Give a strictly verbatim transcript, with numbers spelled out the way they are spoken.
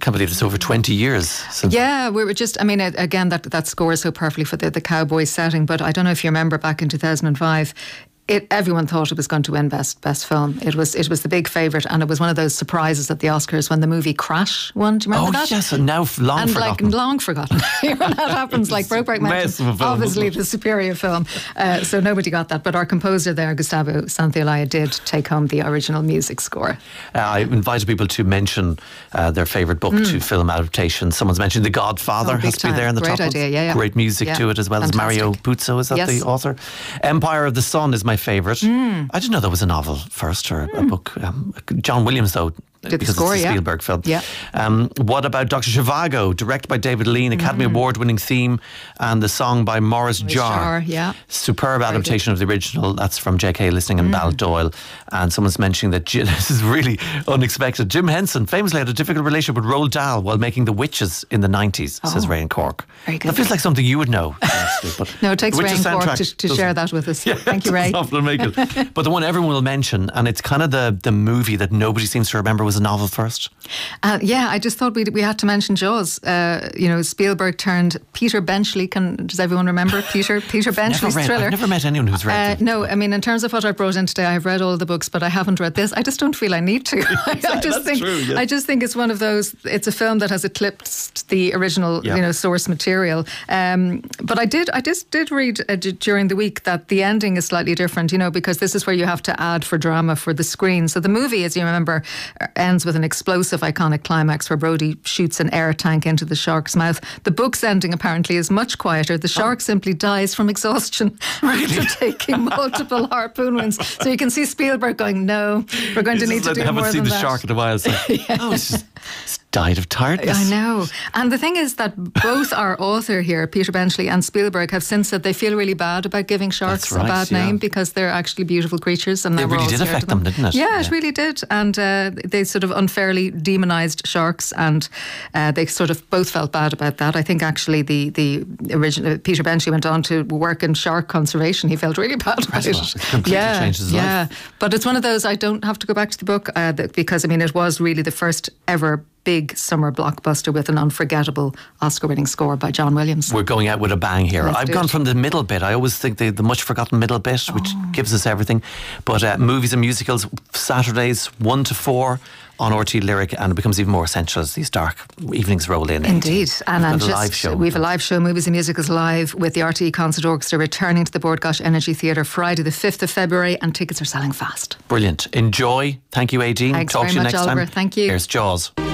can't believe it's over twenty years since. Yeah, we were just, I mean, again, that, that scores so perfectly for the, the cowboy setting, but I don't know if you remember back in two thousand five, It, everyone thought it was going to win best best film. It was it was the big favourite, and it was one of those surprises at the Oscars when the movie Crash won. Do you remember oh, that? Oh yes, and now long and forgotten. like long forgotten. When that happens, like Brokeback Mountain, obviously the superior film. Uh, so nobody got that, but our composer there, Gustavo Santaolalla, did take home the original music score. Uh, I invited people to mention uh, their favourite book mm. to film adaptation. Someone's mentioned The Godfather, oh, has to be there in the Great top. Idea, yeah, yeah. Great music yeah. to it as well. Fantastic. As Mario Puzo, is that yes. the author? Empire of the Sun is my favourite. Mm. I didn't know that was a novel first or mm. a book. Um, John Williams, though, Did because score, it's a yeah. Spielberg film. Yeah. Um, what about Doctor Zhivago, directed by David Lean, Academy mm. Award-winning theme, and the song by Maurice Jarre. Jarre, yeah. Superb Very adaptation good. Of the original. That's from J K Listing and mm. Bal Doyle. And someone's mentioning that Jim, this is really unexpected. Jim Henson famously had a difficult relationship with Roald Dahl while making The Witches in the nineties, oh. says Ray in Cork. Very good. That feels like something you would know. But no, it takes Ray in Cork to, to share that with us. Yeah, Thank you, Ray. Often make it. But the one everyone will mention, and it's kind of the, the movie that nobody seems to remember, was a novel first. Uh, yeah, I just thought we we had to mention Jaws. Uh, you know, Spielberg turned Peter Benchley. Can does everyone remember Peter Peter Benchley's read, thriller? I've never met anyone who's read uh, it. No, I mean, in terms of what I brought in today, I've read all the books, but I haven't read this. I just don't feel I need to. Exactly, I just that's think true, yeah. I just think it's one of those. It's a film that has eclipsed the original, yeah. you know, source material. Um, but I did I just did read uh, d- during the week that the ending is slightly different. You know, because this is where you have to add for drama for the screen. So the movie, as you remember, ends with an explosive, iconic climax where Brody shoots an air tank into the shark's mouth. The book's ending apparently is much quieter. The shark oh. simply dies from exhaustion really? after taking multiple harpoon wounds. So you can see Spielberg going, no, we're going to need to do more than that. I haven't seen the shark in a while. So. yeah. Oh, it's just it's died of tiredness. I know. And the thing is that both our author here, Peter Benchley, and Spielberg have since said they feel really bad about giving sharks right, a bad yeah. name because they're actually beautiful creatures. And it really did affect them, them, didn't it? Yeah, yeah, it really did. And uh, they sort of unfairly demonised sharks, and uh, they sort of both felt bad about that. I think actually the the original Peter Benchley went on to work in shark conservation. He felt really bad about it. It completely yeah, changed his life. Yeah, but it's one of those I don't have to go back to the book uh, because I mean it was really the first ever big summer blockbuster with an unforgettable Oscar-winning score by John Williams. We're going out with a bang here. Let's I've gone it. from the middle bit. I always think the, the much forgotten middle bit, which oh. gives us everything. But uh, movies and musicals, Saturdays, one to four on R T E Lyric, and it becomes even more essential as these dark evenings roll in. Indeed. And I'm a just, live show. We have a live show, Movies and Musicals Live, with the R T E Concert Orchestra returning to the Bord Gáis Energy Theatre Friday the fifth of February, and tickets are selling fast. Brilliant. Enjoy. Thank you, Aideen. Thanks Talk very to you much, next Oliver. time. Thank you. Here's Jaws.